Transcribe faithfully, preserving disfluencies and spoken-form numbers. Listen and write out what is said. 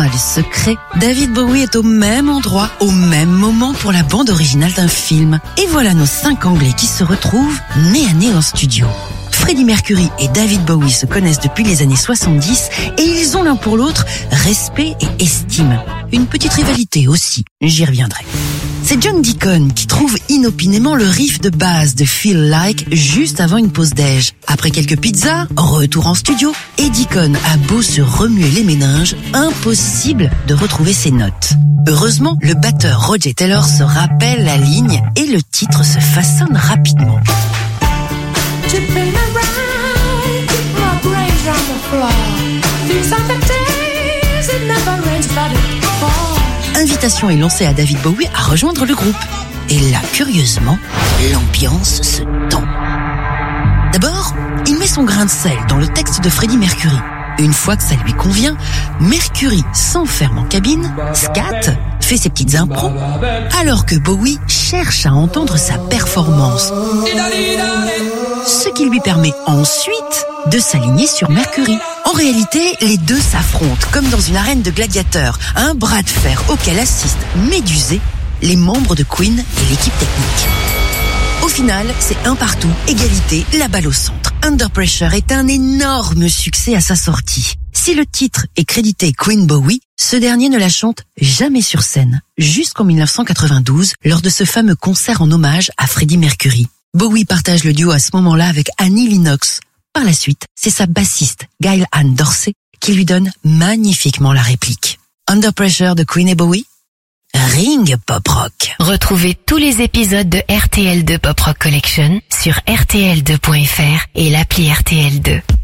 seul secret, David Bowie est au même endroit, au même moment pour la bande originale d'un film. Et voilà nos cinq Anglais qui se retrouvent nez à nez en studio. Freddie Mercury et David Bowie se connaissent depuis les années soixante-dix et ils ont l'un pour l'autre respect et estime. Une petite rivalité aussi, j'y reviendrai. C'est John Deacon qui trouve inopinément le riff de base de Feel Like juste avant une pause déj. Après quelques pizzas, retour en studio, et Deacon a beau se remuer les méninges, impossible de retrouver ses notes. Heureusement, le batteur Roger Taylor se rappelle la ligne et le titre se façonne rapidement. Invitation est lancée à David Bowie à rejoindre le groupe. Et là, curieusement, l'ambiance se tend. D'abord, il met son grain de sel dans le texte de Freddie Mercury. Une fois que ça lui convient, Mercury s'enferme en cabine, scatte, fait ses petites impros, alors que Bowie cherche à entendre sa performance. Ce qui lui permet ensuite de s'aligner sur Mercury. En réalité, les deux s'affrontent comme dans une arène de gladiateurs, un bras de fer auquel assistent médusés les membres de Queen et l'équipe technique. Au final, c'est un partout, égalité, la balle au centre. Under Pressure est un énorme succès à sa sortie. Si le titre est crédité Queen Bowie, ce dernier ne la chante jamais sur scène, jusqu'en dix-neuf cent quatre-vingt-douze, lors de ce fameux concert en hommage à Freddie Mercury. Bowie partage le duo à ce moment-là avec Annie Lennox. Par la suite, c'est sa bassiste, Gail Ann Dorsey, qui lui donne magnifiquement la réplique. Under Pressure de Queen et Bowie, Ring Pop Rock. Retrouvez tous les épisodes de R T L deux Pop Rock Collection sur R T L deux point F R et l'appli R T L deux.